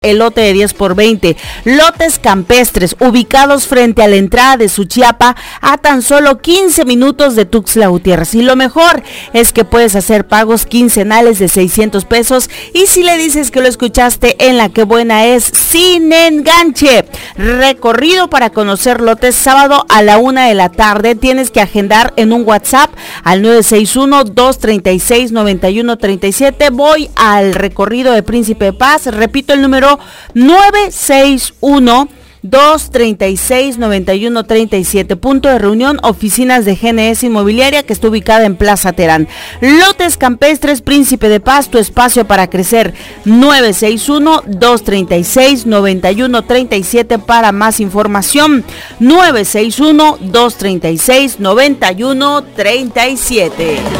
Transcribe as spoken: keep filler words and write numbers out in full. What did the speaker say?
el lote de diez por veinte, lotes campestres ubicados frente a la entrada de Suchiapa a tan solo quince minutos de Tuxtla Gutiérrez. Y lo mejor es que puedes hacer pagos quincenales de seiscientos pesos y si le dices que lo escuchaste en La Que Buena es sin enganche. Recorrido para conocer lotes sábado a la una de la tarde. Tienes que agendar en un WhatsApp al nueve seis uno, dos tres seis, nueve uno tres siete. Voy al recorrido de Príncipe de Paz. Repito el número nueve seis uno, dos tres seis, nueve uno tres siete. Punto de reunión, oficinas de G N S Inmobiliaria, que está ubicada en Plaza Terán. Lotes campestres Príncipe de Paz, tu espacio para crecer. Nueve seis uno, dos tres seis, nueve uno tres siete para más información. Nueve seis uno, dos tres seis, nueve uno tres siete.